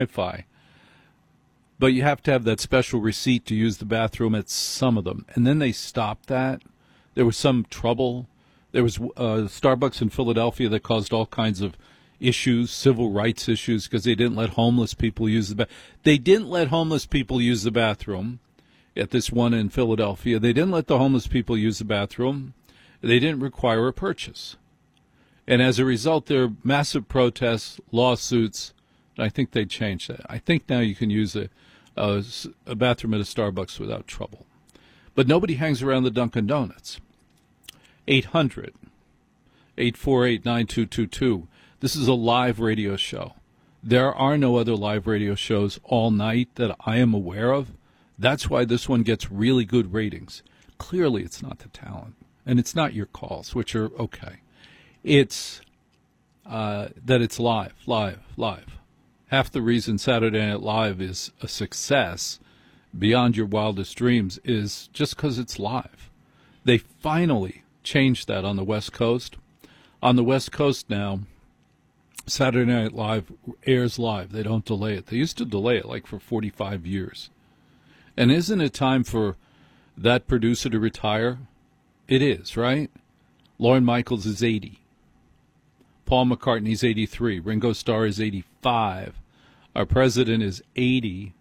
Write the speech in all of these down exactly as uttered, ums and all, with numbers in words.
Wi-Fi. But you have to have that special receipt to use the bathroom at some of them. And then they stopped that. There was some trouble. There was uh, Starbucks in Philadelphia that caused all kinds of issues, civil rights issues, because they didn't let homeless people use the bathroom. They didn't let homeless people use the bathroom at this one in Philadelphia. They didn't let the homeless people use the bathroom. They didn't require a purchase. And as a result, there are massive protests, lawsuits, and I think they changed that. I think now you can use a, a, a bathroom at a Starbucks without trouble. But nobody hangs around the Dunkin' Donuts. eight hundred, eight four eight, nine two two two. This is a live radio show. There are no other live radio shows all night that I am aware of. That's why this one gets really good ratings. Clearly, it's not the talent, and it's not your calls, which are okay. It's uh, that it's live, live, live. Half the reason Saturday Night Live is a success beyond your wildest dreams is just because it's live. They finally changed that on the West Coast. On the West Coast now, Saturday Night Live airs live. They don't delay it. They used to delay it like for forty-five years. And isn't it time for that producer to retire? It is, right? Lorne Michaels is eighty. Paul McCartney's eighty-three. Ringo Starr is eighty-five. Our president is eighty.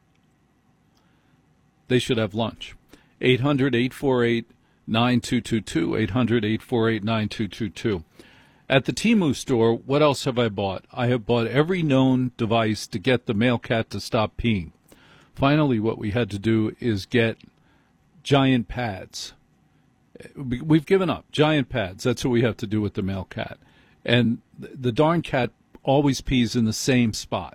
They should have lunch. eight hundred, eight four eight, nine two two two. eight hundred, eight four eight, nine two two two. At the Temu store, what else have I bought? I have bought every known device to get the male cat to stop peeing. Finally, what we had to do is get giant pads. We've given up. Giant pads. That's what we have to do with the male cat. And the darn cat always pees in the same spot.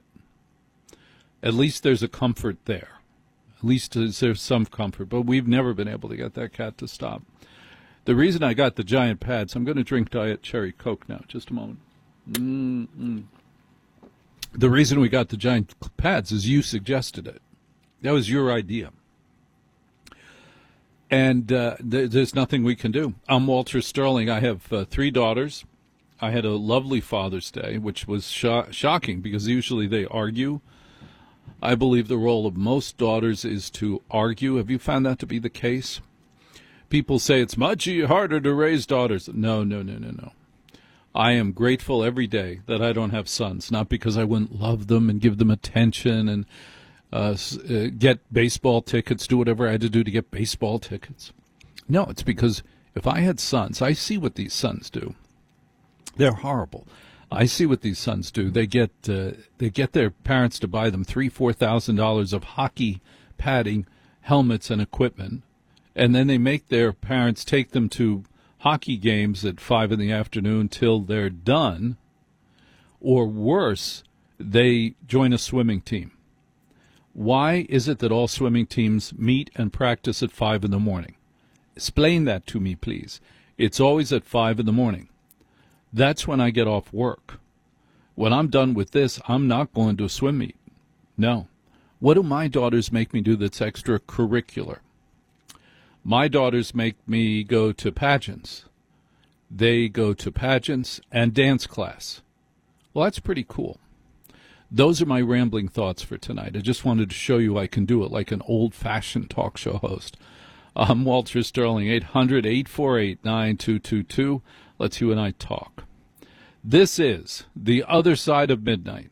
At least there's a comfort there. At least there's some comfort. But we've never been able to get that cat to stop. The reason I got the giant pads, I'm going to drink Diet Cherry Coke now. Just a moment. Mm-mm. The reason we got the giant pads is you suggested it. That was your idea. And uh, th- there's nothing we can do. I'm Walter Sterling. I have uh, three daughters. I had a lovely Father's Day, which was sho- shocking because usually they argue. I believe the role of most daughters is to argue. Have you found that to be the case? People say it's much harder to raise daughters. No, no, no, no, no. I am grateful every day that I don't have sons, not because I wouldn't love them and give them attention and uh, uh, get baseball tickets, do whatever I had to do to get baseball tickets. No, it's because if I had sons, I see what these sons do. They're horrible. I see what these sons do. They get uh, they get their parents to buy them three, four thousand dollars of hockey padding, helmets, and equipment. And then they make their parents take them to hockey games at five in the afternoon till they're done. Or worse, they join a swimming team. Why is it that all swimming teams meet and practice at five in the morning? Explain that to me, please. It's always at five in the morning. That's when I get off work. When I'm done with this, I'm not going to a swim meet. No. What do my daughters make me do that's extracurricular? My daughters make me go to pageants. They go to pageants and dance class. Well, that's pretty cool. Those are my rambling thoughts for tonight. I just wanted to show you I can do it like an old-fashioned talk show host. I'm Walter Sterling, eight hundred, eight four eight, nine two two two. Let's you and I talk. This is The Other Side of Midnight.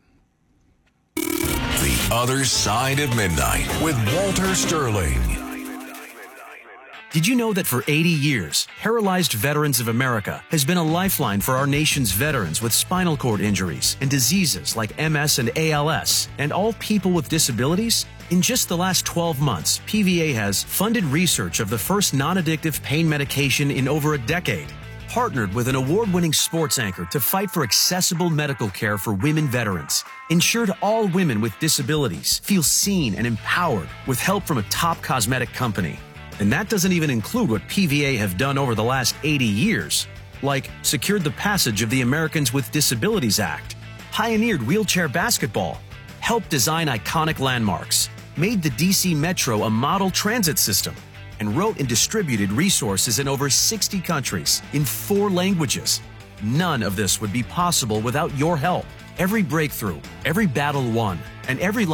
The Other Side of Midnight with Walter Sterling. Did you know that for eighty years, Paralyzed Veterans of America has been a lifeline for our nation's veterans with spinal cord injuries and diseases like M S and A L S, and all people with disabilities? In just the last twelve months, P V A has funded research of the first non-addictive pain medication in over a decade, partnered with an award-winning sports anchor to fight for accessible medical care for women veterans, ensured all women with disabilities feel seen and empowered with help from a top cosmetic company. And that doesn't even include what P V A have done over the last eighty years, like secured the passage of the Americans with Disabilities Act, pioneered wheelchair basketball, helped design iconic landmarks, made the D C Metro a model transit system, and wrote and distributed resources in over sixty countries in four languages. None of this would be possible without your help. Every breakthrough, every battle won, And every